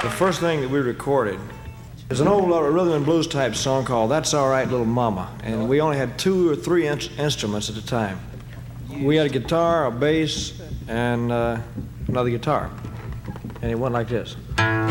The first thing that we recorded is an old rhythm and blues type song called That's All Right Little Mama, and we only had 2 or 3 instruments at the time. We had a guitar, a bass, and another guitar, and it went like this.